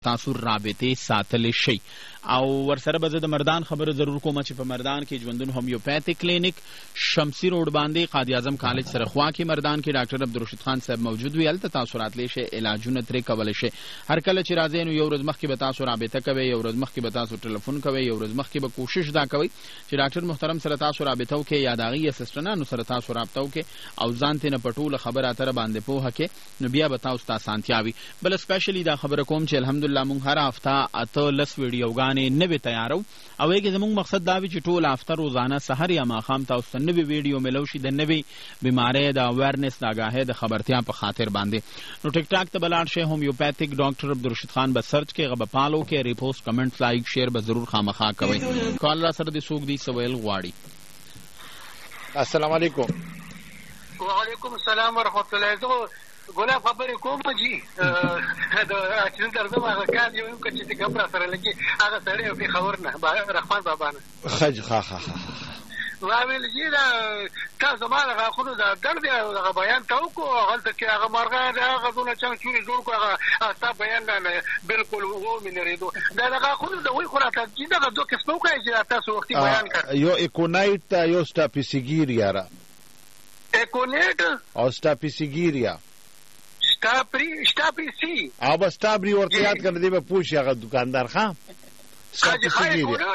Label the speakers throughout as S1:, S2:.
S1: تاسو رابطې ساتلی شئ. او ورسره به زه د مردان خبره ضرور کوم چې په مردان کې ژوندون هومیوپیتھک کلینک شمسی روډ باندې قاضي اعظم کالج سره خوا کې مردان کې ډاکټر عبدالرشید خان صاحب موجود وي. هلته تاسو راتلی شئ، علاجونه ترې کولی شئ. هر کله چې راځئ نو یو ورځ مخکې به تاسو رابطه کوئ، یو ورځ مخکې به تاسو ټلیفون کوئ، یو ورځ مخکې به کوشش دا کوئ چې ډاکټر محترم سره تاسو رابطه وکړئ یا د هغې اسسټنټانو سره تاسو رابطه وکړئ او ځان ترې نه په ټوله خبره اتره باندې پوهه کړئ، نو بیا به تاسو ته اسانتیا وي. بله سپیشلي دا خبره کوم چې الحمدلله موږ هر هفته 8-10 ویډیوګانې نوې تیارو او هغې کې زموږ مقصد دا وي چې ټول هفته روزانه سحر یا ماښام تاسو ته نوې ویډیو میلو شي د نوې بیمارۍ د اویرنس د آګاهۍ د خبرتیا په خاطر باندې. نو ټیک ټاک ته به لاړ شئ، هومیوپیتھک ډاکټر عبدالرشید خان به سرچ کړئ، هغه به فالو کړئ، ریپوسټ کمنټ لایک شیر به ضرور خامخا کوئ. کال را سره دې څوک دی څه ویل غواړي؟
S2: السلام علیکم.
S3: وعلیکم السلام ورحمۃ اللہ. ګلاب خبرې کوم جی د اکسیډنټ درځم هغه کار یو چې څه کوم را سره لګي هغه سړی او خبر نه رحمان بابا نه
S2: خج ها ها
S3: ویل جی دا تاسو ما هغه خو دا درد هغه بیان تاو کو هغه کې هغه مرغه هغه دونه څنګه چوري جوړ کو هغه تاسو بیان نه بالکل وو من ریدو دا هغه خو دا وی خو راته چې دا دوه قسمه کوي چې تاسو وختي بیان کړ
S2: یو اکونایت یو سټاپیسیګیریا را
S3: اکونایت
S2: او سټاپیسیګیریا
S3: شتابری سی
S2: او بس شتابری ورته یاد کړی دی به پوښي هغه دکاندار ښه
S3: اکونایت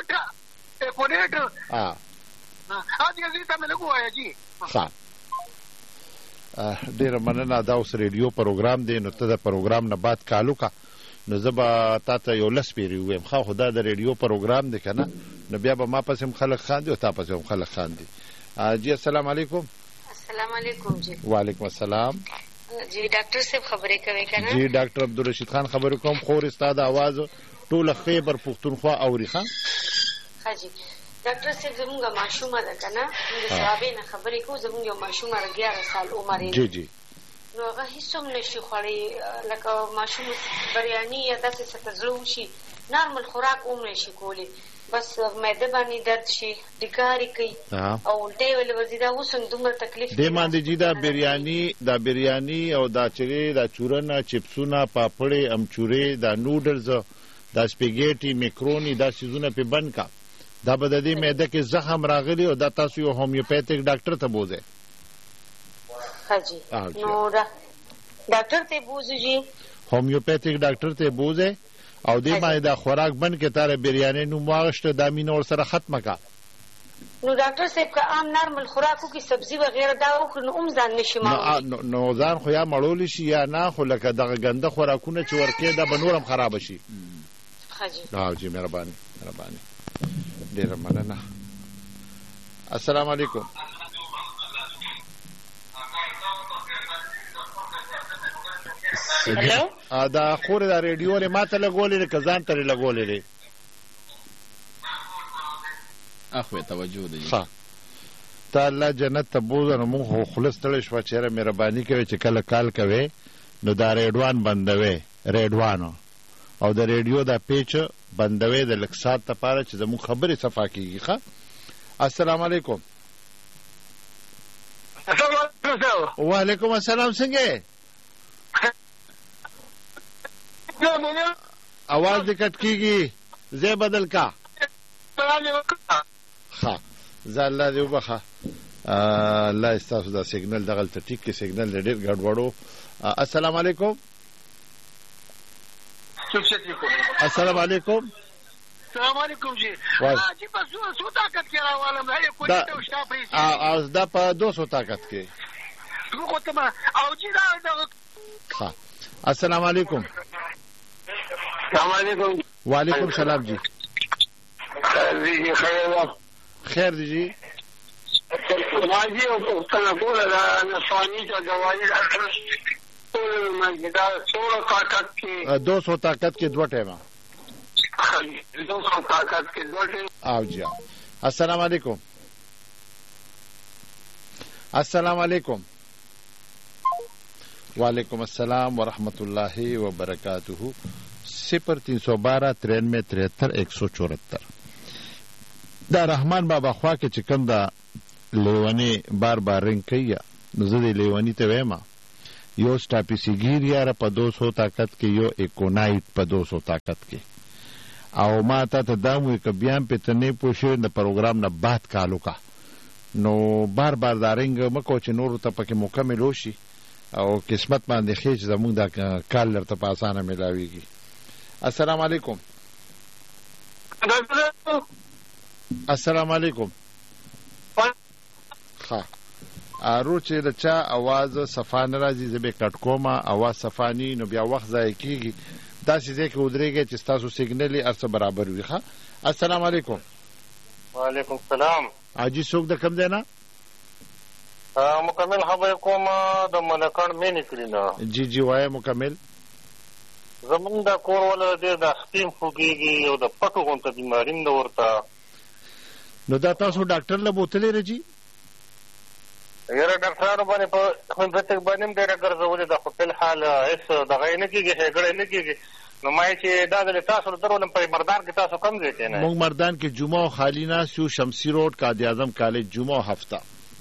S3: دې ته مې لګویا جی
S2: ښه ډېره مننه. دا اوس ریډیو پروګرام دی نو ته د پروګرام نه بعد کالو کا نو زه به تا ته یو لس پیرې ووایم ښه خو دا د ریډیو پروګرام دی که نه نو بیا به ما پسې هم خلک خاندي او تا پسې هم خلک خاندي. جی السلام علیکم.
S4: السلام علیکم جی.
S2: وعلیکم السلام
S4: جی ډاکټر صاحب خبرې کوي که نه؟
S2: جی ډاکټر عبدالرشید خان خبرې کوم. خور ستا د اواز ټوله خیبر پښتونخوا اوري ښه
S4: جی. ډاکټر صاحب زمونږ ماشومه ده که نه موږ د صحابې نه خبرې کوو. زمونږ یو ماشومه 11 سال عمر یې
S2: جی جی
S4: نو هغه هېڅ هم نشي خوړی لکه ماشوم بریاني یا داسې څه ته زړه وشي نارمل خوراک هم نشي کولی بس معده باندې درد شي ډکارې کوي او الټۍ ولې ورځي دا اوس هم دومره تکلیف
S2: دې باندې جي دا بریاني او دا چرې دا چورنه چپسونه پاپړې امچورې دا نوډلز دا سپیګیټي میکروني دا سیزونه پې بند کا دا به د دې معده کې زخم راغلی او دا تاسو یو هومیوپیتھک ډاکټر ته بوځئ.
S4: جی نو ډاکټر ته بوځو جی
S2: هومیوپیتھک ډاکټر ته بوځئ او دې باندې دا خوراک بند کې تاره بریاني نوم واغشته دا مینه ورسره ختمه کا.
S4: نو ډاکټر صاحب که عام نارمل خوراکو کې سبزي وغیره دا وکړو نو هم ځان نشي مړولی
S2: نو ځان خو یا مړولی شي یا نه خو لکه دغه ګنده خوراکونه چې ورکې دا به نور هم خرابه شي. جی مهرباني مهرباني ډېره مننه. السلام علیکم. دا خور دا ریډیو لري ما ته لګولې ده که ځان ته لګولې دی؟
S1: اخوې توجه دی
S2: ته الله جنت ته بوځه نو مونږ خو خوله ستړی شوه چېره مهرباني کوې چې کله کال کوې نو دا ریډوان بندوې ریډوانو او د ریډیو دا پیچ بندوې د لږ ساعت دپاره چې زموږ خبرې صفا کېږي ښه. السلام علیکم. وعلیکم السلام. څنګه आवाज दे कट कीगी जे बदल का हाँ ज़ाल्ला जो बखा अल्लाह इस्ताफ़ सिग्नल दगल तटीक के सिग्नल रेडियर गड़बड़ो. अस्सलाम वालेकुम. अस्सलाम वालेकुम.
S3: السلام علیکم جی. جی په 100 طاقت کې راوالم دا کوی ته وشتا پریږي
S2: او دا په 200 طاقت کې
S3: نو ته ما او جی دا
S2: ها. السلام علیکم.
S3: السلام علیکم.
S2: وعلیکم السلام جی.
S3: جی
S2: خیر دی جی.
S3: ما جی او څنګه کوله دا نسوانی ته دوايي ټول ما دا 16 طاقت کې
S2: 200 طاقت کې 2 ټیمه
S3: 200 طاقت کې 2 ټیمه
S2: او جی. السلام علیکم. السلام علیکم. وعلیکم السلام ورحمۃ اللہ وبرکاتہ. 0312 93 73 174. دا رحمان بابا خوا کې چې کوم دا لیونی بار بار رنګ کوي نو زه دې لیونی ته وایم یو سټاپیسیګیر یاره په 200 طاقت کې، یو ایکونایټ په 200 طاقت کې. او ما تا ته دا وایي که بیا هم پې ته نه پوه شوې د پروګرام نه بعد کال وکړه، نو بار بار دا رنګ مه کوه چې نورو ته پکې مکمل وشي او قسمت باندې ښې چې زمونږ دا کال درته په اسانه میلاویږي. السلام علیکم. السلام علیکم. ښه ارو چې د چا اواز صفا نه راځي زه به کټ کوم، اواز صفا نی نو بیا وخت ضایع کېږي. داسې ځای کې ودرېږئ چې ستاسو سیګنل یې هر څه برابر وي. ښه السلام علیکم.
S3: وعلیکم السلام.
S2: حاجي څوک د کوم دی نه؟
S3: مکمل خبرې کوم د ملکڼ مینې کلي نه.
S2: جی جی وایه مکمل.
S3: زمونږ د کور وله ډېر د اختیم خوږېږي او د پټو غونته بیماري هم ده ورته.
S2: نو دا تاسو ډاکټر له بوتلې رجي؟
S3: یاره ډاکټرانو باندې په هومیوپیتک باندې هم ډېره ګرځولې ده، خو فلحال هېڅ دغه یې نه کېږي، ښېګړی نه کېږي. نو ما یې چې دا ځلې تاسو له درولم په مردان کې تاسو کم ځای کې نه؟
S2: موږ مردان کې جمعه او خالي ناست یو، شمسي روډ قائد اعظم کالج، جمعه او هفته.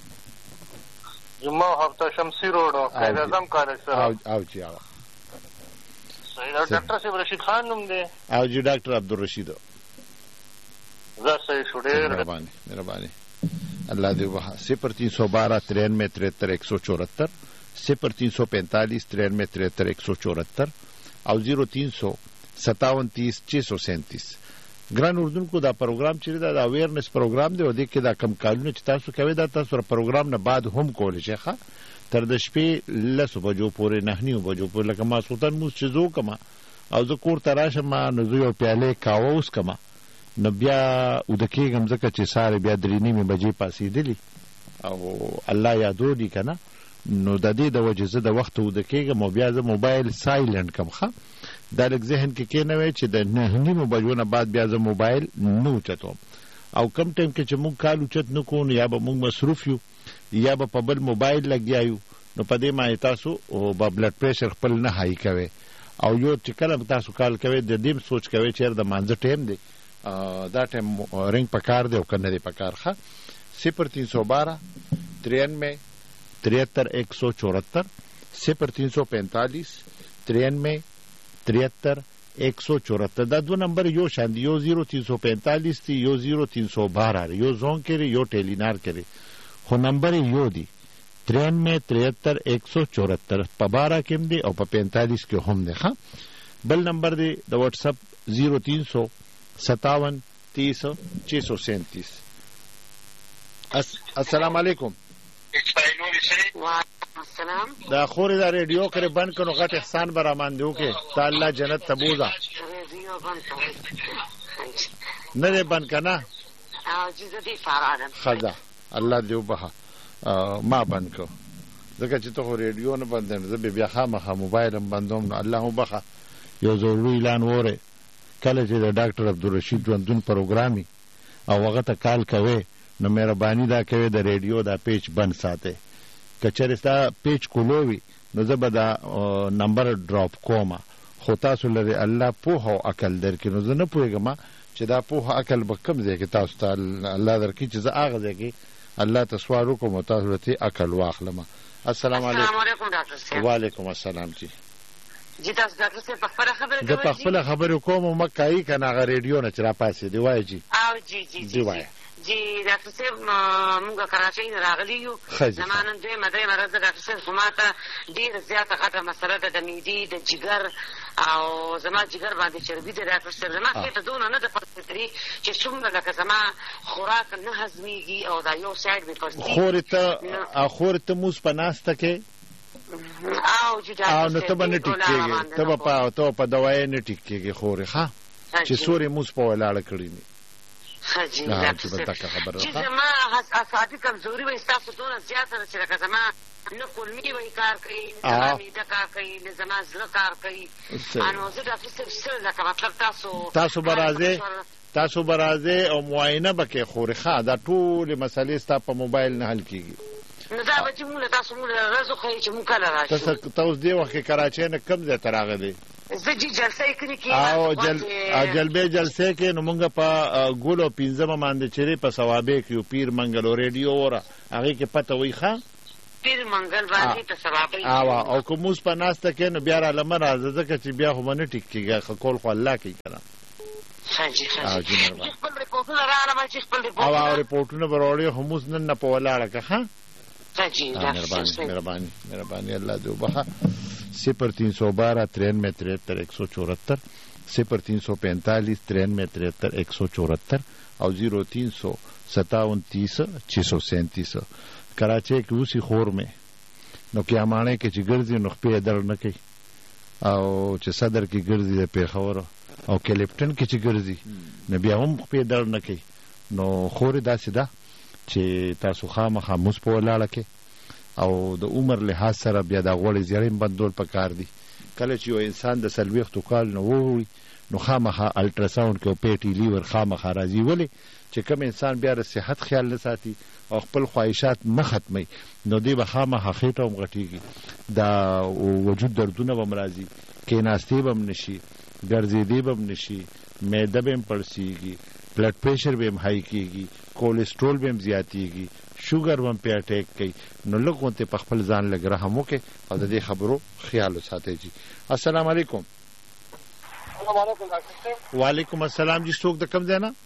S3: جمعه او هفته شمسي روډ قائد اعظم کالج سره.
S2: او جی هغه
S3: صحیح ده. ډاکټر صاحب رشید خان نوم دی؟
S2: او جی ډاکټر عبدالرشید.
S3: زه صحیح شو. ډېر
S2: مهرباني الله دې وبخښه. 0312 93 73 174 0345 93 73 174 او 0357 30 637. ګران اردوونکو دا پروګرام چې دا د اویرنس پروګرام دی او دې کې دا کم کارونه چې تاسو کوئ دا تاسو سره پروګرام نه بعد هم کولی شئ ښه تر د شپې 10 بجو پورې 9 بجو پورې. لکه ماسخوتن مونځ چې زه وکړم او زه کور ته راشم نو زه یو پیالې کاوه وڅښم نو بیا اوده کېږم ځکه چې سارې بیا 3:30 بجې پاسېدلي او الله یادولي که نه نو د دې د وجې زه د وخت اوده کېږم او بیا زه موبایل سایلنټ کم ښه دا لږ ذهن کې کېنوی چې د 9:30 بجو نه بعد بیا زه موبایل نه اوچتوم او کم ټایم کې چې موږ کال اوچت نه کوو نو یا به موږ مصروف یو یا به په بل موبایل لګیا یو نو په دې باندې تاسو به بلډ پریشر خپل نه های کوئ او یو چې کله تاسو کال کوئ د دې سوچ کوئ چې د مانځه ټایم دی دا ټایم رنګ پکار دی او که نه دی پکار ښه 0312 93 73 174 0345 93 73 174 دا دو نمبر یو شان دی یو 0345 دی یو 0312 یو زون کې یو ټیلینار کې خو نمبر یو دی 93 73 174 په 12 کې دی او په 45 کې هم دی ښه بل نمبر دی د واتس اپ 0300 57 30 637. السلام علیکم.
S5: السلام.
S2: دا خوري دا ریډیو کرے بند کنو غټ احسان برا ماندو کې تا الله جنت تبوزا
S5: ریډیو بند
S2: نه بند کنا
S5: او جزدي فرادم
S2: خدا الله دې وبها ما بند کو ځکه چې ته ریډیو نه بندم زه بیا خامخا موبایل هم بندوم نو الله وبخه یو ضروري اعلان وره کله چې د ډاکټر عبدالرشید ژوندون پروګرامي او هغه ته کال کوي نو مهرباني دا کوي د ریډیو دا پیج بند ساتي که چېرې ستا پیج کولو وي نو زه به دا نمبر ډراپ کوم خو تاسو لرې الله پوهه او عقل درکړي نو زه نه پوهېږم چې دا پوهه عقل به کوم ځای کې تاسو ته الله درکړي چې زه هغه ځای کې الله ته سوال وکړم او تاسو ته عقل واخلم. السلام علیکم.
S5: ډاکټر صاحب.
S2: وعلیکم السلام.
S5: جی تاسو ډاکټر صاحب په خپله خبره کوئ؟
S2: زه په خپله خبرې کوم او مه کوي که نه هغه ریډیو نه چې راپاسېدې وایه جي
S5: او جی
S2: وایه
S5: جی ډاکټر صاحب مونږ کراچۍ نه راغلي یو زما نن دویمه ورځ ده ډاکټر صاحب خو ما ته ډېره زیاته غټه مسله ده د معدې د جګر او زما جګر باندې چربي ده ډاکټر صاحب زما خېټه دونه نه ده پړسېدلې چې څومره لکه زما خوراک نه هضمېږي او دا یو سایډ مې پړسېږي
S2: خورې ته موس په ناسته کې
S5: او جی ډاکټر
S2: نو ته به نه ټیک کېږې ته به په دوایې نه ټیک کېږې خورې ښه چې سورې موس په ولاړه کړي مې
S5: جی زما اعصابي کمزوري وایي ستاسو دونه زیاته ده چې لکه زما نه کولمې وایي کار کوي نه زما معده کار کوي نه زما زړه کار کوي نو زه ډاکټر صاحب څه لکه مطلب
S2: تاسو به راځئ او معاینه به کوې خورې ښه دا ټولې مسلې ستا په موبایل نه حل کېږي
S5: نو دا به چې مونږ له تاسو مونږ له ورځو ښایي چې مونږ کله راشو
S2: ته اوس دې وخت کې کراچۍ نه کوم ځای ته راغلی
S5: زه جي جلسه کړي کې
S2: او جلبې جلسې کې نو مونږ په ګل او پنځمه باندې چیرې په ثوابې کې یو پیر منګل او ریډیو وره هغې کې پته وایي ښه
S5: پیر منګل باندې په سبابۍ
S2: او که موږ په ناسته کې نو بیا رالمه راځه ځکه چې بیا خو به نه ټیک کېږي کول خو الله کوي که نه او رپورټونه به راوړي خو موږ نن نه په ولاړه که ښه مهرباني الله دې وبخښه 0312 93 73 174 0345 93 73 174 او 0357 30 637 کراچۍ کې اوسي خور مې نو قیامانه کې چې ګرځي نو خپې درد نه کوي او چې صدر کې ګرځي د پیښور او کلیپټن کې چې ګرځي نو بیا هم خپې درد نه کوي نو خورې داسې ده چې تاسو خامخا موږ په ولاړه کې او د عمر لحاظ سره بیا د غوړې زیړې بندول پکار دي کله چې یو انسان د 40 کال نه ووړي نو خامخا الټراساوند کې او پیټي لیور خامخا راځي ولې چې کوم انسان بیا د صحت خیال نه ساتي او خپل خواهشات نه ختمي نو دی به خامخا خېټه هم غټېږي دا وجود دردونه به هم راځي کېناستې به هم نشي ګرځېدې به هم نشي معده به هم پړسېږي بلډ پریشر به هم های کېږي کولیسټرول به هم زیاتېږي شوګر به هم پې اټیک کوي نو لږ غونتې په خپل ځان لږ رحم وکړئ او د دې خبرو خیال وساتئ جي السلام علیکم وعلیکم السلام جی څوک د کوم ځای نه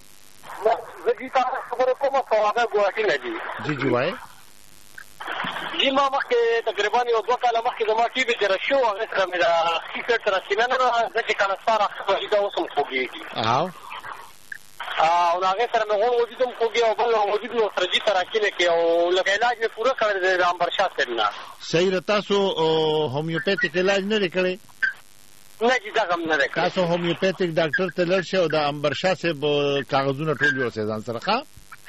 S2: جی وایي
S3: جی ما مخکې تقریبا یو 2 کاله مخکې زما ټي بي تېره شو هغې سره مې د سیکرټ سره سینه نه ده زه چې کنسار اخلم دا اوس هم خوږېږي او د هغې سره مې غوړ وجود هم خوږي او بل وجود مې ورسره جي تراکینه کې او لکه علاج مې پوره کړی دی د امبرشاه صاحب نه
S2: صحیح ده تاسو هومیوپیتیک علاج نه دی کړی
S3: نه جي دغه هم نه دی کړی
S2: تاسو هومیوپیتیک ډاکټر ته لاړ شئ او د امبرشاه صاحب کاغذونه ټول یوسئ ځان سره ښه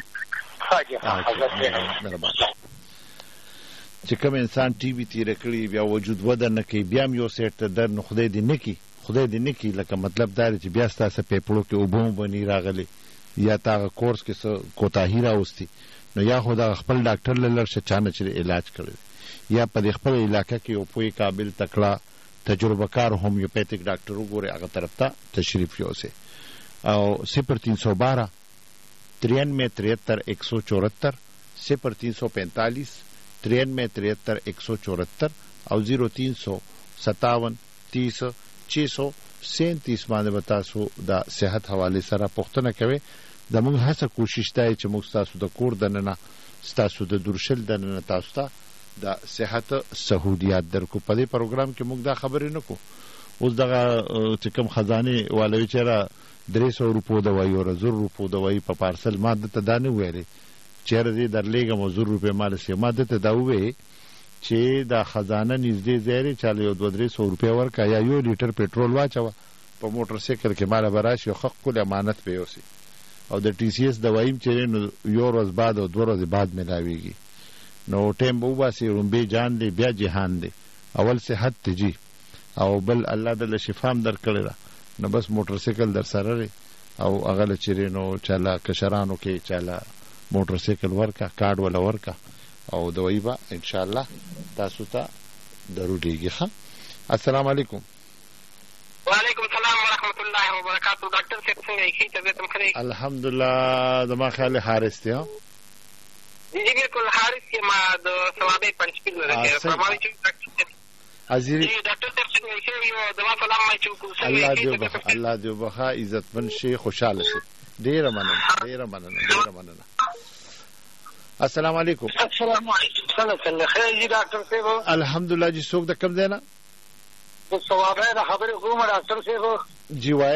S2: چې کوم انسان ټي بي تېره کړي بیا وجود وده نه کوي بیا هم یو سیټ ته درد نو خدای دې نه کړي لکه مطلب دا دی چې بیا ستاسو پیپړو کې اوبه هم به نه راغلې یا تا هغه کورس کې څه کوتاهي راوستي نو یا خو د خپل ډاکټر له لړ شه چا نه چې علاج کړی یا په دې خپل علاقه کې یو پوهې قابل تکړه تجربه کار هومیوپیتیک ډاکټر وګورئ هغه طرف ته تشریف یوسئ او 0312 93 73 174 0345 93 73 174 او 0357 30 637 باندې به تاسو د صحت حوالې سره پوښتنه کوئ زموږ هڅه کوشش دی چې موږ ستاسو د کور دننه ستاسو د درشل دننه تاسو ته د صحت سهولیات درکو په دې پروګرام کې موږ دا خبرې نه کوو اوس دغه چې کوم خزانې والوي چې را 300 روپو دوايي او 1000 روپو دوايي په پارسل ما دته دا نه ویلې چیرې دې درلېږم 1000 روپې مال شي ما دته دا وې چې دا خزانه نږدې ځای چاله یو 200 روپې ورکا یا 1 لیټر پېټرول واچوه په موټر سایکل کې مال براشي او حق کول امانت به اوسي او د ټي سي اس دوايي چې نو یو ورځ بعد او 2 ورځې بعد ملاويږي نو ټیم به واسي رومبي جان دی بیا جهان دی اول صحت تجي او بل الله د شفام درکړي نو بس موټر سایکل در سره او هغه چیرې نو چاله کشرانو کې چاله موټر سایکل ورکا کارت ولا ورکا او دوی با ان شاء الله تاسو ته ضروريږي ښه السلام علیکم
S3: وعلیکم السلام ورحمۃ اللہ وبرکاتہ ډاکټر صاحب څنګه یې طبیعت مو ښه
S2: الحمدلله زما خیال حارث دی
S3: جی بالکل حارث کې ما د ثوابې پنځپیر نه راځي فرمایي چې
S2: عزیزي
S3: ډاکټر صاحب څنګه یې یو دوا سلام ما چې
S2: الله دې وبخا عزتمن شي خوشاله شي ډیر مننه السلام علیکم
S3: السلام علیکم څنګه خیر جی ډاکټر صاحب
S2: الحمدلله جی څوک د کوم ځای نه
S3: ثوابې د خبرې کوم ډاکټر صاحب
S2: جی وای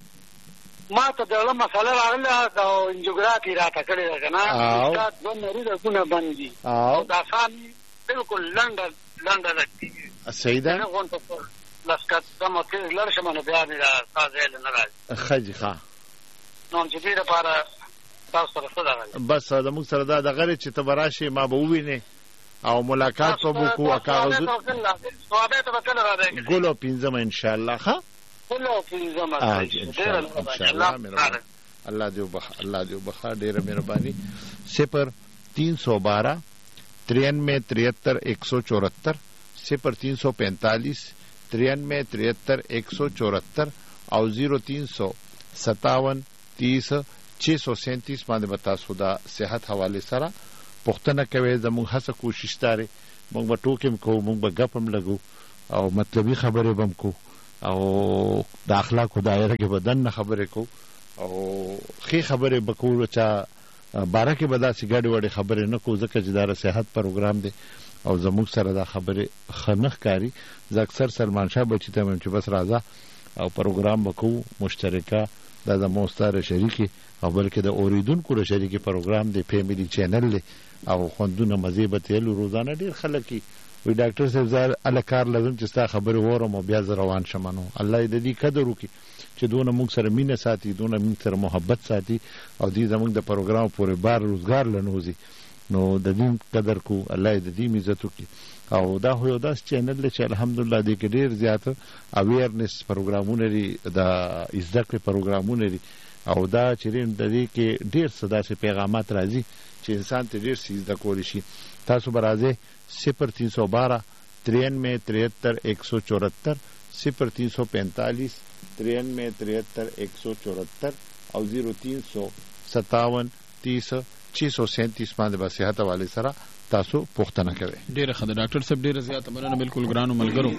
S3: ما ته دغه مسله راغله د انجیوګرافي راته کړې ده کنه دا دوه مریضونه باندې او دا خان بالکل لنډه ده
S2: صحیح ده
S3: نه غونډه لاسکات کومه کې لرشه منو بیا نه تازه نه راځي
S2: خجي ښه
S3: نو چې دې لپاره تاسو سره څه راغلی
S2: بس د موږ سره دا د غری چې ته براشي ما به ووینې او ملاقات په وکړو کاغذ ګلو 15 ان شاء الله ښه
S3: ګلو 15
S2: ان شاء الله الله دې وبخا ډیره مهرباني 0312 93 73 174 0345 93 73 174 او 0357 30 637 باندې به تاسو د صحت حواله سره پوښتنه کوي زموږ هڅه کوشش دارې موږ به ټوکې هم کوو موږ به ګپ هم لګو او مطلبي خبرې به هم کوو او د اخلاقو دایره کې به دننه خبرې کوو او ښې خبرې به کوو چا باره کې به داسې ګډې وډې خبرې نه کوو ځکه چې دا د صحت پروګرام دی او زموږ سره دا خبرې ښه نه ښکاري زه اکثر سلمان شاه بچي ته وایم چې بس راځه او پروګرام به کوو مشترکه دا زموږ سره شریکي او بلکې د اورېدونکو د شریکي پروګرام دی فیملی چینل دی او خوندونه مزې به تیلو روزانه ډېر خلک وي ډاکټر صاحب زه هله کار لازم چې ستا خبرې واورم او بیا زه روان شم نو الله یې د دې قدر وکړي چې دونه موږ سره مینه ساتي دونه موږ سره محبت ساتي او دې زموږ د پروګرام پورې بار روزګار لنوځي نو د دې قدر کو الله یې د دې عزت وکړي او دا خو یو داسې چینل دی چې الحمدلله دې کې ډېر زیاته اویرنس پروګرامونه دي د زده کړې پروګرامونه دي او دا چې د دې کې ډېر څه داسې پیغامات راځي چې انسان ته ډېر څه زده کولی شي تاسو به راځئ 0312 93 73 174 0345 93 73 174 او 0357 30 637 باندې به صحت حوالې سره تاسو پوښتنه کوئ
S1: ډېره ښه ده ډاکټر صاحب ډېره زیاته مننه بالکل ګرانو ملګرو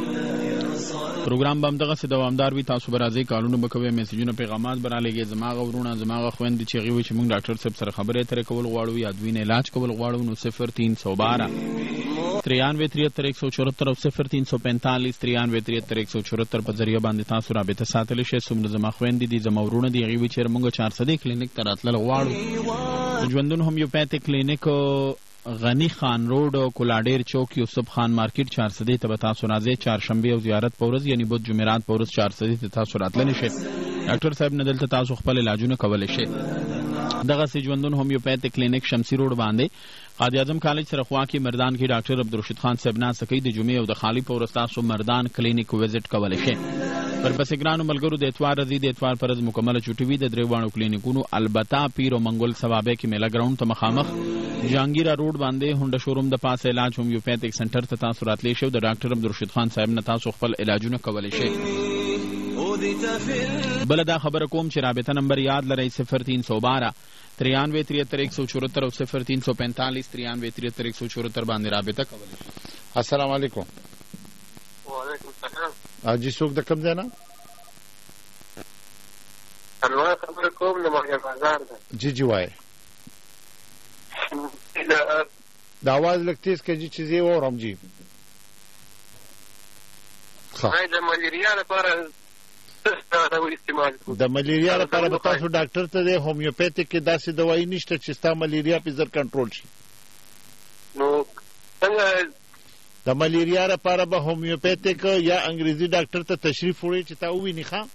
S1: پروګرام به همدغسې دوامدار وي تاسو به راځئ کالونه به کوئ میسیجونه پیغامات به رالېږئ زما هغه ورونه زما هغه خویندې چې هغې وایي چې موږ ډاکټر صاحب سره خبرې اترې کول غواړو یا دوی نه علاج کول غواړو نو 0312 93 73 174 او 0345 93 73 174 په ذریعه باندې تاسو رابطه ساتلی شئ څومره زما خویندې دي زما ورونه دي هغې وایي چې موږ 400 کلینیک ته راتلل غواړو د ژوندون هومیوپیتیک کلینیک غنی خان روډ کولاډیر چوک یوسف خان مارکیټ 400 ته به تاسو راځئ چهارشنبې او زیارت په ورځ یعنې بود جمعرات په ورځ 400 ته تاسو راتللی شئ ډاکټر صاحب نه دلته تاسو خپل علاجونه کولی شئ دغسې ژوندون هومیوپیتیک کلینیک شمسي روډ باندې قاضي اعظم کالج سره خوا کې مردان کې ډاکټر عبدالرشید خان صاحب ناسته کوي د جمعې او د خالي په ورځ تاسو مردان کلینیک ویزټ کولی شئ ورپسې ګرانو ملګرو د اتوار ورځې د اتوار په ورځ مکمله چوټي وي د درې واړو کلینیکونو البته پیر او منګل ثوابه کې میله ګراونډ ته مخامخ جهانګیره روډ باندې هونډه شوروم د پاسه علاج هومیوپیتیک سنټر ته تاسو راتلی شئ د ډاکټر عبدالرشید خان صاحب نه تاسو خپل علاجونه کولی شئ بله دا خبره کوم چې رابطه نمبر یاد لرئ 0312 93 73 174 او 0345 93 73 174 باندې رابطه کولی شئ
S2: السلام علیکم
S3: وعلیکم السلام
S2: حاجي څوک د کوم ځای نه
S3: انوار خبره کوم د مهیا بازار ده
S2: جی جی وایي د اواز لږ تیز کړه جي چې زه یې واورم جي
S3: د ملیریا لپاره
S2: د ملیریا لپاره به تاسو ډاکټر ته دی هومیوپیتیک کې داسې دوایي نشته چې ستا ملیریا پې زر کنټرول شي
S3: نو څنګه
S2: د ملیریا لپاره به هومیوپیتیک یا انګریزي ډاکټر ته تشریف وړئ چې تا وویني ښه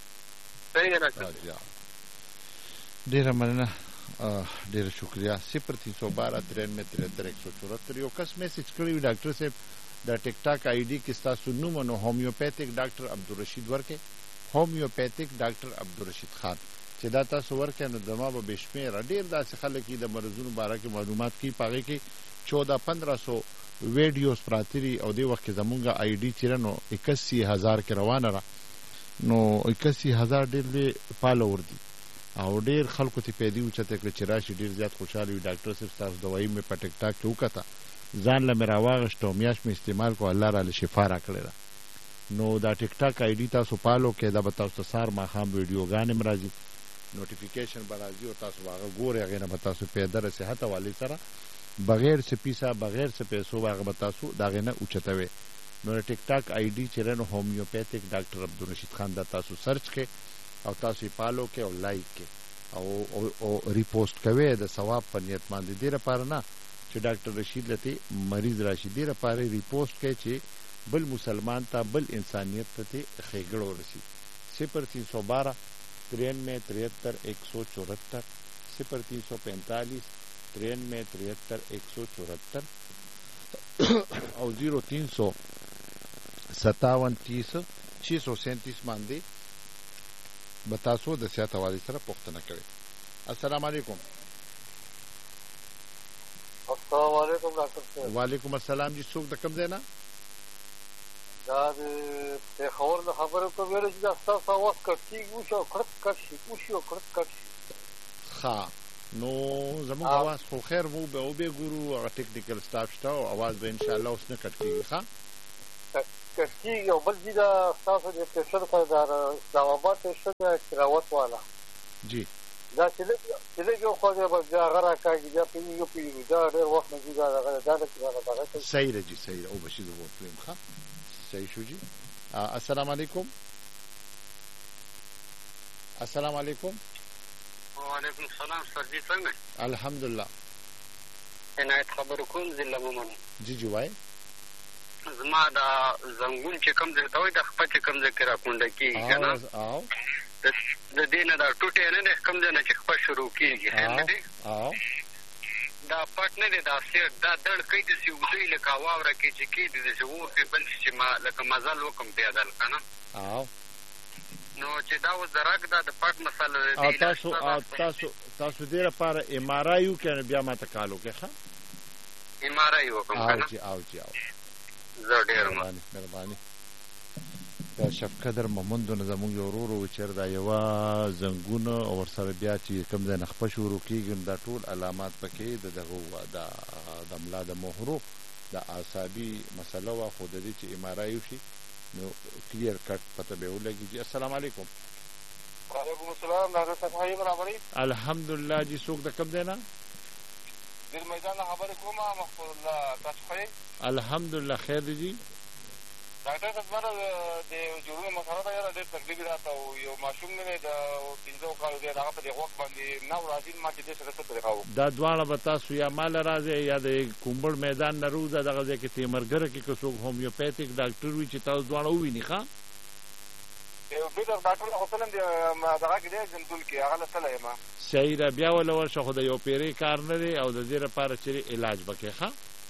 S2: ډېره مننه ډېره شکریه 0312 93 73 174 یو کس میسج کړی وي ډاکټر صاحب د ټیک ټاک آی ډي کې ستاسو نوم نو هومیوپیتیک ډاکټر عبدالرشید ورکې هومیوپیتیک ډاکټر عبدالرشید خان چې دا تاسو ورکې نو زما به بې شمېره ډېر داسې خلک دي د مرضونو باره کې معلومات کوي په هغې کې 14-1500 ویډیوز پراته دي او دې وخت کې زمونږ آی ډي چېره نو 81,000 کې روانه ده نو 81,000 ډېر لوی فالوور دي او ډېر خلکو ته پیدا اوچته کړه چې راشي ډېر زیات خوشحاله وي ډاکټر صاحب ستاسو دوایي مې په ټیک ټاک کې وکته ځان له مې راواغېسته او میاشت مې استعمال کو الله راله شفا راکړې ده نو دا ټیک ټاک آی ډي تاسو فالو کړئ دا به تاسو ته سهار ماښام ویډیوګانې هم راځي نوټیفیکیشن به راځي او تاسو به هغه ګورئ هغې نه به تاسو پیدا د صحت حوالې سره بغیر څه پیسه بغیر څه پیسو به هغه به تاسو د هغې نه اوچتوئ نو د ټیک ټاک آی ډي چې نو هومیوپیتیک ډاکټر عبدالرشید خان دا تاسو سرچ کړئ او تاسو یې فالو کړئ او لایک کړئ او ریپوسټ کوئ د ثواب په نیت باندې دې لپاره نه چې ډاکټر رشید لته مریض راشي دې لپاره ریپوسټ کوئ چې بل مسلمان ته بل انسانیت ته ښېګړه ورسي 0312 93 73 174 0345 93 73 174 او 0357 30 637 باندې به تاسو د صحت حوالې سره پوښتنه کوئ السلام علیکم
S3: السلام علیکم ډاکټر صاحب
S2: وعلیکم السلام جی څوک د کوم ځای نه
S3: دا د پېښور نه خبره کوم چې دا ستاسو اواز کټ کېږي وشي او کړت کټ شي وشي او کړت کټ شي
S2: ښه نو زموږ اواز خو خیر مو به او به ګورو هغه ټیکنیکل سټاف شته او اواز به ان شاء الله اوس نه کټ کیږي ښا
S3: کشکیږي او بل دي دا تاسو د پېښور سردار اسلام آباد ته راوت والا
S2: جی
S3: دا چې یو خو دې بس هغه راکاږي دا پیږي دا ډېر وخت نه کیږي دا
S2: صحیح دی جی صحیح او بشي د وو ښا صحیح شو جی السلام علیکم السلام علیکم
S3: وعلیکم السلام سر جی څنګه
S2: الحمدلله
S3: عنایت خبرو کوم ضلع مومن
S2: جی جی وای
S3: زما دا زنګون چې کوم ځای ته وایي د خپه چې کوم ځای کې راکونډه کېږي که نه د دې نه دا ټوټې نه دی کوم ځای نه چې خپه شروع کېږي دا پټ نه دی دا سیټ دا دړ کوي داسې اوږدوي لکه واوره کې چې کېږي داسې اور پرې بل شي چې لکه مزل وکړم پیادل که نه نو چې دا اوس د رګ دا د پټ مسله
S2: تاسو دې لپاره ایم آر آی وکړئ بیا ماته کال وکړئ ښه
S3: ایم آر آی وکړم که نه
S2: او جی
S3: زه ډېر
S2: مهرباني دا شفقدر محمد نه زموږ یو ورور و چېر دا یوه زنګونه او ورسره بیا چې کوم ځای نه خپه شروع کېږي نو دا ټول علامات پکې د دغه د ملا د مهرو د اعصابي مسله وه خو د دې چې ایم آر آی وشي نو کلیر کټ پته به ولګي جی السلام علیکم
S3: وعلیکم السلام ډاکټر صاحب ښه برابري
S2: الحمدلله جی څوک د کوم دی نه
S3: دل میدان خبرې کوم محفوظ الله تاسو ښه
S2: الحمدلله خیر دی جی
S3: ډاکټر صاحب مره د جوړونې مسله ده یاره ډېر تکلیف راته او یو ماشوم مې دی د 15 کالو دی هغه په دې غوږ باندې نه راځي ما چې دې سره څه طریقه وکړو
S2: دا دواړه به تاسو یا ماله راځئ یا د کومبړ میدان نه روزه دغه ځای کې تیمرګره کې که څوک هومیوپیتیک ډاکټر وي چې تاسو دواړه وویني ښه
S3: بیدر ډاکټر خو تلم دغه کې دی جندول کې هغه له تله یم
S2: صحیح ده بیا وله ورشه خو د یو پیرې کار نه دی او د دې لپاره چې علاج به کوې ښه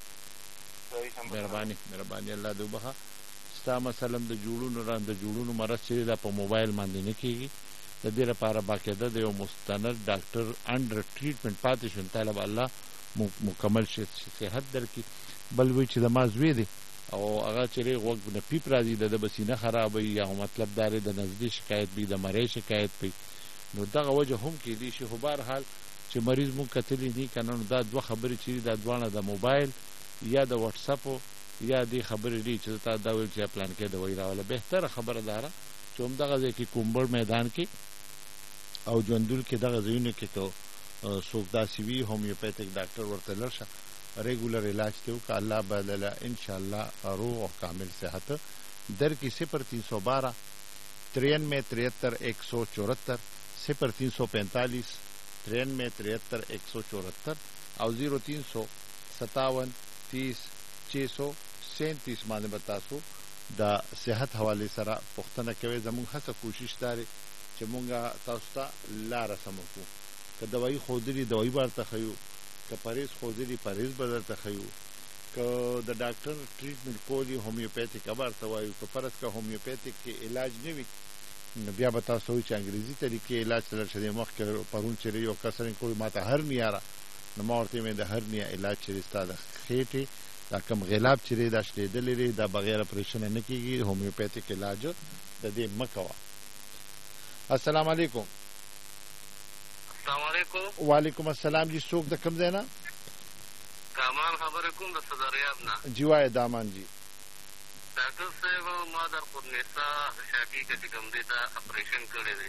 S2: مهرباني الله دې وبخښه ستا مثلا د جوړونو مرض چې دا په موبایل باندې نه کېږي د دې لپاره باقاعده د یو مستند ډاکټر انډر ټریټمنټ پاتې شو طالب الله مکمل صحت درکړي بل وایي چې زما زوی دی او هغه چې غوږ نه پیپ راځي د به سینه خرابوي یا مطلب دا د نزدې شکایت وي د مرۍ شکایت وي نو دغه وجه هم کېدی شي خو بهرحال چې مریض مونږ کتلی دي که نه نو دا دوه خبرې چې دي دا دواړه د موبایل یا د وټساپو یا دې خبرې دي چې تا دا ویل چې پلان کې دوی راوله بهتره خبره داره چې همدغه ځای کې کومبړ میدان کې او ژوندون کې دغه ځایونو کې که څوک داسې وي هومیوپیتیک ډاکټر ورته لاړ شه ریګولر علاج ته وکړه الله به له انشاءالله روغ او کامل صحت درکړي 0312 93 73 174 0345 93 73 174 او 0357 30 637 باندې به تاسو د صحت حواله سره پوښتنه کوئ زموږ هڅه کوشش داري چې مونږه تاسو ته لاره سمو کړو که دوايي خودري دوايي ورته خيو که پرهیز خودري پرهیز به درته خيو که د ډاکټر ټریټمنټ کولی هومیوپیتیک ورته وایو که فرض که هومیوپیتیک کې علاج نه وي نو بیا به تاسو وایي چې انګریزي طریقې علاج سره شدي مخکې پرون چې یو کسر کوی ماته هرنیا را نو ما ورته مې د هرنیا علاج چې ستا د خېټې دا کم غلاب چې دا شلیدلې لري دا بغیر اپریشن نه کیږي هومیوپیتیک علاج د دې مکوا السلام علیکم
S3: السلام علیکم
S2: وعلیکم السلام جی څوک د کوم ځای نه
S3: کامان خبرې کوم د صدریاب نه
S2: جی وای دامان جی
S3: ډاکټر صاحب ما در خودنسا شاکی کې کوم دې دا اپریشن کړی دی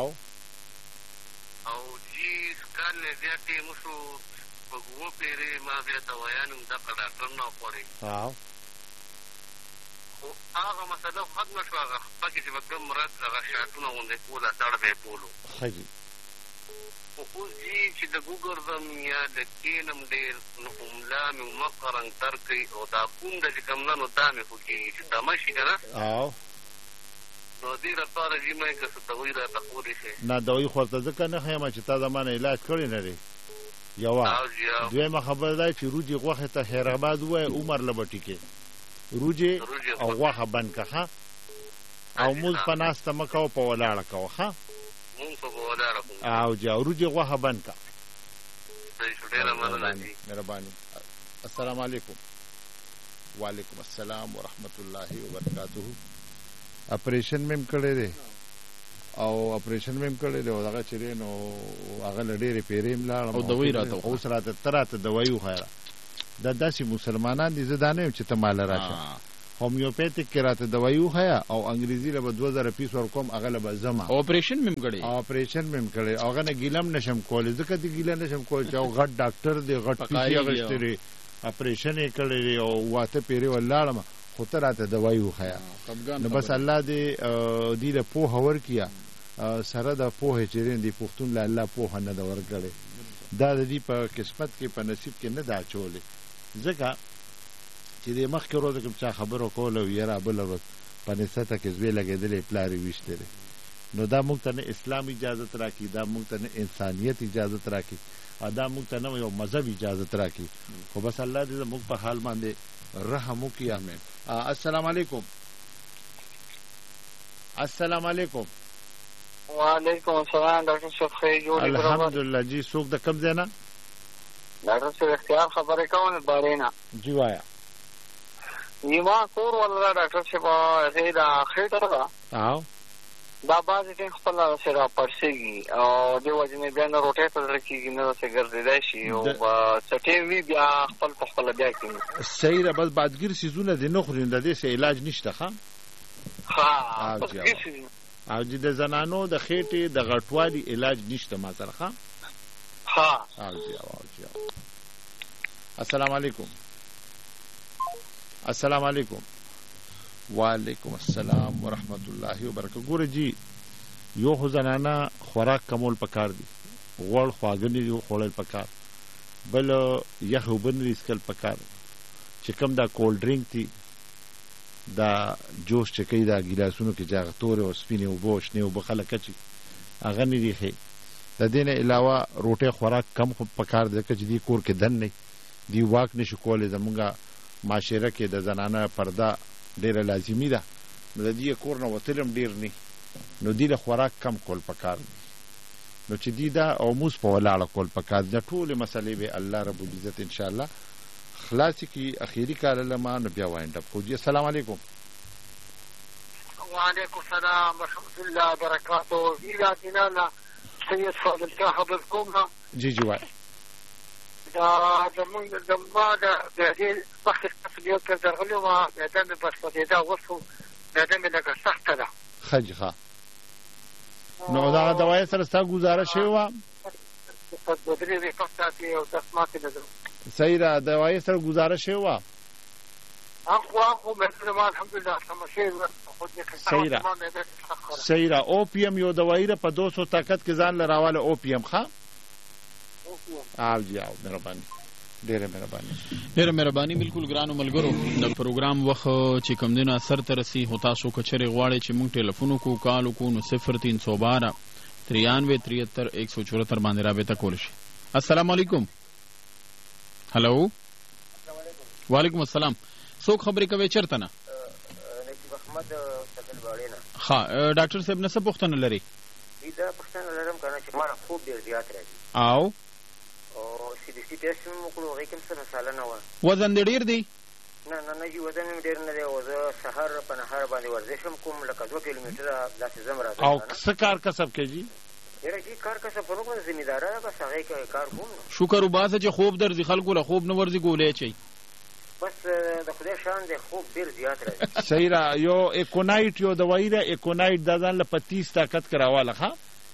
S3: او جی سکان نه زیاتې مسو په وو پیری ما بیا دوايانو د ډاکټر نه پوري خو هغه مسله ختم شو هغه پکې چې وکم مراد هغه شاتونه غونډه کوله تاړه به پولو
S2: خجی
S3: او جی چې د ګوګل زم یا د کینم ډیر نو املا مې مقرن ترکي او دا کوم د کوم نو دامه خو کې چې دمشي کنه نو دې لپاره چې مې که څه دوی را تقولي شي
S2: نه دوی خو ته ځکه نه خیمه چې تا زمانه علاج کړی نه لري یوا دویمه خبر ده چې روجي غوخه ته خیرآباد وای عمر لبټی کې روجي او غوخه بن کخه او موز پناسته مکو په ولاړه کو ها
S3: مونږ په ولاړه
S2: او جا روجي غوخه بن کا مهرباني السلام علیکم وعلیکم السلام ورحمت الله وبرکاتہ اپریشن مم کړی دی او اپریشن مې هم کړی دی او دغه چې دی نو هغه له ډېرې پیرې هم لاړم
S1: او دوی راته
S2: اوس راته دوایي وښایله دا داسې مسلمانان دي زه دا نه یم چې ته ماله راشه هومیوپیتیک کې راته دوایي وښایه او انګریزي له به 2000 پیس ورکوم هغه له به ځمه
S1: اپریشن مې هم کړی
S2: اپریشن مې هم کړی او هغه نه ګیله هم نشم کولی ځکه دې ګیله نشم کولی چې غټ ډاکټر دی غټ پیسې اخیستې دی اپریشن یې کړی دی او واته پیرې ولاړم خو ته راته دوایي وښایه نو بس الله دې له پوهه ورکړي سره د پوهې چې دی پښتون له الله پوهه نه ده ورکړې دا د دې په قسمت کې په نصیب کې نه ده اچولې ځکه چې د مخکې ورځو کې چا خبرو کوله او یاره بله ورځ په نسته کې زوی لګېدلی پلار یې ویشتی دی نو دا موږ ته نه اسلام اجازت راکړي دا موږ ته نه انسانیت اجازت راکړي او دا موږ ته نه یو مذهب اجازت راکړي خو بس الله دې زموږ په حال باندې رحم وکړي امین السلام علیکم السلام علیکم
S3: وعلیکم السلام ډاکټر صاحب خیر جوړ
S2: الحمدلله جی څوک د کوم ځای نه
S3: ډاکټر صاحب اختیار خبرې کوم بارې نه
S2: جی وایا
S3: نیما کور ولا ډاکټر صاحب هغه دا خېټه ده
S2: او
S3: دا بعضې ټیم خپل سره پړسېږي او دې وجې نه بیا نه روټۍ ته زړه کېږي نه داسې ګرځېدی شي او څټې وي بیا خپل په خپله بیا کېږي
S2: صحیح ده بس بادګیر څیزونه دې نه خوري د دې څه علاج نشته ښه او چې د زنانو د خېټې د غټوالي علاج نشته ما سره ښه السلام علیکم السلام علیکم وعلیکم السلام ورحمت الله وبرکاته ګوره جی یو خو زنانه خوراک کمول پکار دي غوړ خواږه نه دي خوړل پکار بل یخ اوبه نه دي څښل پکار چې کوم دا کولډ ډرینک دي دا جوش چې کوي دا ګیلاسونو کې چې هغه تورې او سپینې اوبه او شنې اوبه خلک اچي هغه نه دي ښې د دې نه علاوه روټۍ خوراک کم خو پکار دی ځکه چې دې کور کې دن نه دي واک نشي کولی زمونږ معاشره کې د زنانه پرده ډېره لازمي ده نو د دې کور نه وتل هم ډېر نه نو دې له خوراک کم کول پکار دی نو چې دې دا او موس په ولاړه کول پکار دی ټولې مسلې به الله رب العزت انشاءالله خلاصی کی اخیری کارلما نو بیا وایند اپ کو جی السلام علیکم
S3: وعلیکم السلام ورحمۃ اللہ وبرکاتہ الى جنانا سید فاضل کا خبر کوم
S2: جی جی وای
S3: دا زمون د ما د دې وخت په یو کې درغلو ما د دې په پاتې دا وڅو د دې لکه سخت ده
S2: خجخه نو دا دوايي سره ستا گزارش شوی و
S3: په دې وی پاتې او دسمات نه
S2: صحیح را دوايي سره گزارش شوی و
S3: اخو مثلا الحمدلله تمشي
S2: صحیح را او پی ام یو دوايي را په 200 طاقت کې ځان لراواله او پی ام ښا او جی او مهرباني
S1: ډېره مهرباني بالکل ګرانو ملګرو د پروګرام وخت چې کوم دینه اثر ته رسي هو تاسو کچره غواړئ چې مونږ ټلیفون وکړو کال وکړو نو 0312 93 174 باندې رابطه کول شي السلام علیکم هلو وعلیکم السلام څوک خبرې کوي چرته نه
S6: نجیب احمد سدل باړینا
S1: ها ډاکټر صاحب نه څه پوښتنه لري
S6: دا پوښتنه لرم کنه چې ما خوب ډیر زیات راځي
S1: او
S6: سی بي سي ټیسټ مې وکړو هغه کوم څه مساله نه و
S1: وزن ډیر دی
S6: نه جی وزن مې ډیر نه دی او زه سحر په نهار باندې ورزش هم کوم لکه 2 کیلومتره داسې زم راځم
S2: او څه کار کسب کوي
S6: یره جی کار کسب په نوم ځمیدار بس هغه کار کوم
S1: شکر وباسه چې خوب درځي خلکو له خوب نه ورځي ګولې چي
S6: بس د خدای شان دی خوب ډیر زیات راځي
S2: صحیح را یو اکونایټ یو دوايي را اکونایټ د ځان له 25 طاقت کراواله ښا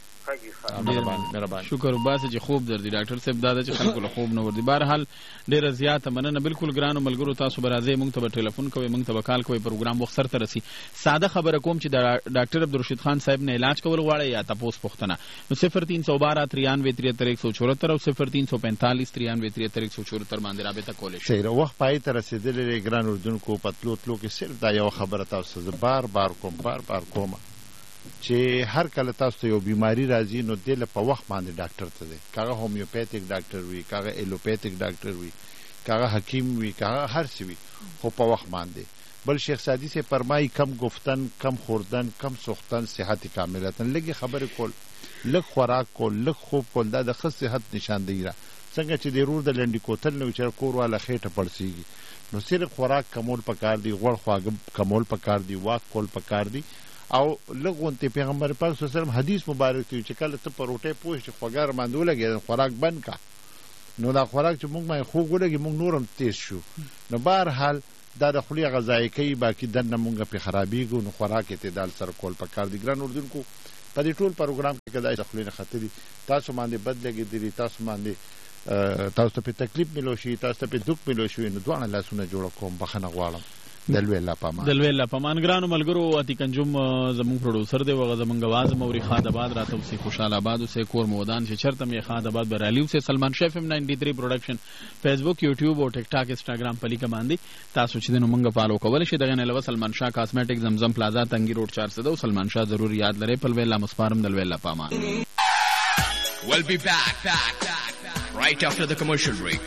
S1: مهرباني شکر وباسه چې خوب درځي ډاکټر صاحب دا چې خلکو له خوب نه ورځي بهر حال ډیره زیاته مننه بالکل ګرانو ملګرو تاسو برازه مونږ ته ټلیفون کوئ مونږ ته کال کوئ پروګرام وخت سره رسی ساده خبره کوم چې ډاکټر عبدالرشید خان صاحب نه علاج کول غواړي یا تاسو پوښتنه نو 0312 93 174 او 0345 93 174 باندې رابطه کولای شئ
S2: صحیح وخت پای ته رسیدلې ګران اردوونکو پتلو تلو کې صرف دا یو خبره تاسو زه بار بار کوم چې هر کله تاسو یو بیماری راځي نو دله په وخت باندې ډاکټر ته دی کاغه هومیوپیتیک ډاکټر وي کاغه ایلوپیتیک ډاکټر وي کاغه حکیم وي کاغه هر څه وي خو په وخت باندې بل شیخ سادی سے فرمایي کم گفتن کم خوردن کم سوختن صحت کاملتن لګي خبره کول لږ خوراک کول لږ خوب کول دا د ښه صحت نشاندهی را څنګه چې د رور د لنډی کوتل نو چې کور والا خېټه پړسیږي نو صرف خوراک کمول پکار دی غوړ خواږه کمول پکار دی واک کول پکار دی او لغونته پیغمبر پاک صلی الله علیه وسلم حدیث مبارک دی چې کله ته پروټه پوښ چې خوګر باندې ولګي خوراک بند کا نو دا خوراک چې موږ مې خو ګولګي موږ نورم تیز شو نو بهر حال دا د خلی غذایی کوي باقي دنه موږ په خرابېږو نو خوراک اعتدال سره کول پکار دي ګران اردوونکو په دې ټول پروګرام کې کدا خپلینه خطري تاسو باندې بدلګي دي تاسو باندې تاسو په تکلیف ملو شي تاسو په دک ملو شي نو دوه لاسونه جوړ کوم بخنه غواړم دلوي الله پامان ګرانو ملګرو اتی کنجوم زمون پروډوسر دی وغه زمون غواز موري خادآباد راته سي خوشحال آباد سه کور مودان چې چرته می خادآباد برالیو سه سلمان شیف ام 93 پروډکشن فیسبوک یوټیوب او ټیک ټاک انستګرام پلی کماندي تاسو چې دنو مونږه فالو کول شي دغه نه لو سلمان شاه کاسمیټک زمزم پلازا تنگی روډ 402 سلمان شاه ضرور یاد لرئ پلوي الله مسپارم دلوي الله پامان.
S7: We'll be back right after the commercial break.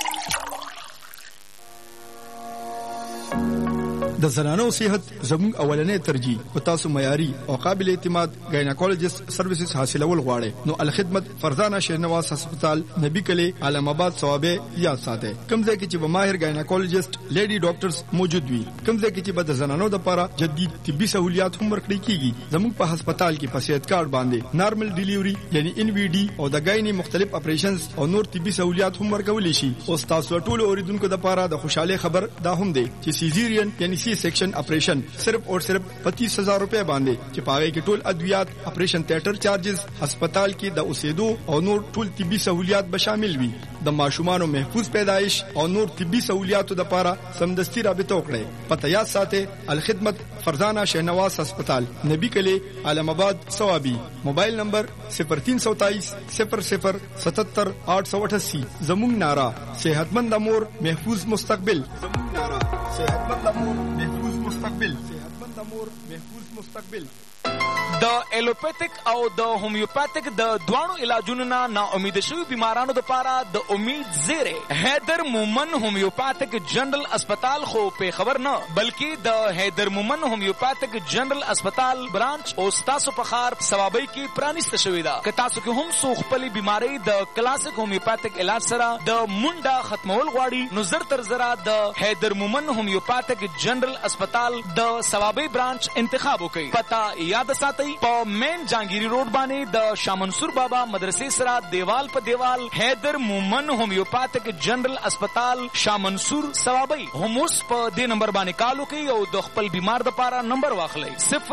S8: د زنانو صحت زموږ اولنې ترجیح او تاسو معیاري او قابل اعتماد ګایناکولوژیست سرویسز حاصلول غواړئ نو الخدمت فرزانه شهنواز هسپتال نبی کلی علم آباد ثوابه یاد ساتئ کوم ځای کې چې به ماهر ګایناکولوژیست لیډي ډاکټرز موجود وي کوم ځای کې چې به د زنانو لپاره جدي طبي سہولیات هم ورکړي کیږي زموږ په هسپتال کې په صحت کارت باندې نارمل ډیلیوري یعنی ان وی ډي او د ګایني مختلف اپریشنز او نور طبي سہولیات هم ورکول شي او تاسو ټول اوریدونکو لپاره د خوشاله خبر دا هم دی چې سیزیرین یعنی سیکشن آپریشن صرف اور صرف 25,000 روپے باندې چې پاره کې ټول ادویات آپریشن تھیټر چارجز هسپتال کې د اوسېدو او نور ټول طبي سہولیات به شامل وي د ماشومانو محفوظ پیدایش او نور طبي سہولیاتو لپاره سمدستي رابطه وکړئ پته یاد ساتئ الخدمت فرزانه شهنواز هسپتال نبی کلی علم آباد ثوابی موبایل نمبر 0327 00 77 888 زمون نارا صحتمند امور محفوظ مستقبل زمون نارا صحتمند امور محفوظ مستقبل صحتمند امور محفوظ مستقبل
S9: د الوپیتک او د هومیوپیتک د دوانو علاجونو نه امید شوی بیمارانو لپاره د امید زیره حیدر مومن هومیوپیتک جنرال اسپیټال خو په خبر نه بلکې د حیدر مومن هومیوپیتک جنرال اسپیټال برانچ او تاسو په خار ثوابي کې پرانیست شوی دا که تاسو کې هم سو خپل بیماری د کلاسیک هومیوپیتک علاج سره د مونډه ختمول غواړي نو زر تر زرا د حیدر مومن هومیوپیتک جنرال اسپیټال د ثوابي برانچ انتخاب وکړئ پتا یاد ساتئ په مین جانگیری روډ باندې د شاه منصور بابا مدرسې سره دیوال په دیوال حیدر مومن هومیوپیتک جنرال اسپیټال شاه منصور ثوابی هموس په دې نمبر باندې کال وکړئ او د خپل بیمار لپاره نمبر واخلئ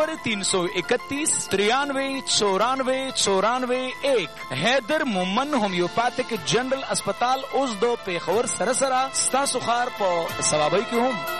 S9: 0331 93 94 1 حیدر مومن هومیوپیتک جنرال اسپیټال اوس د پیښور سره ستاسو خار په ثوابی کې هم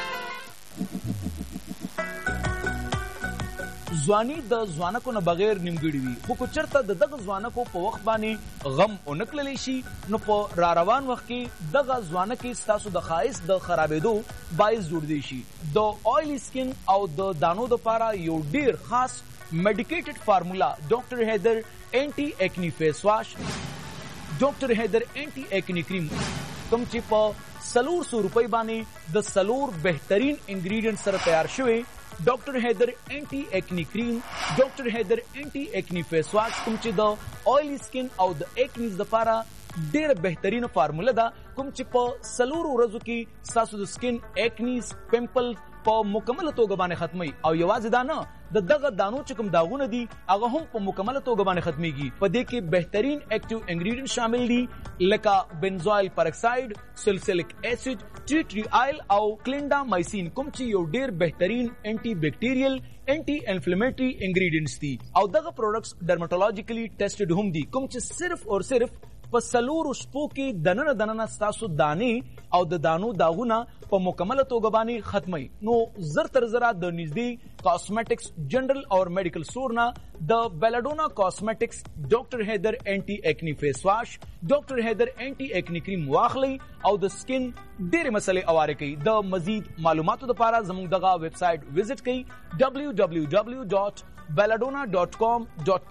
S9: ځواني د ځوانکو نه بغیر نیمګړی وي خو که چېرته د دغه ځوانکو په وخت باندې غم ونکړلی شي نو په را روان وخت کې دغه ځوانکې ستاسو د ښایست د خرابېدو باعث جوړدی شي د آیلی سکن او د دانو دپاره یو ډیر خاص میډیکیټډ فارمولا ډاکټر حیدر اینټي ایکنی فیس واش ډاکټر حیدر اینټي ایکنی کریم کوم چې په 400 روپۍ باندې د 4 بهترین انګریډینټ سره تیار شوی ډاکټر حیدر اینټي ایکنی کریم ډاکټر حیدر اینټي ایکنی فیس واش کوم چې د آیلی سکن او د ایکنیز لپاره ډیره بهترینه فارموله ده کوم چې په 4 ورځو کې تاسو د سکن ایکنیز پمپل په مکمل توګه باندې ختمي او یوازې دا نه د دغه دانو چې کوم داغونه دي هغه هم په مکمل توګه باندې ختميږي په دې کې بهترین اکټیو انګریډینټ شامل دي لکه بنزوایل پرکساید سلسلک اسید ټی ټری آیل او کلینډامایسین کوم چې یو ډیر بهترین انټي بیکټیریل انټي انفلیمیټری انګریډینټس دي او دغه پروډکټس ډرماټولوژیکلی ټیسټډ هم دي کوم چې صرف او صرف په 4 شپو کې دننه ستاسو دانې او د دانو داغونه په مکمل توګه باندې ختمي نو زر تر زرا د نږدې کاسمیټکس جنرال او میډیکل سٹور نه د بیلاډونا کاسمیټکس ډاکټر حیدر اینټي ایکنی فیس واش ډاکټر حیدر اینټي ایکنی کریم واخلي او د سکن ډېرې مسلې اواره کوي د مزید معلوماتو لپاره زموږ دغه ویب سایټ وزټ کړئ www.belladonna.com.pk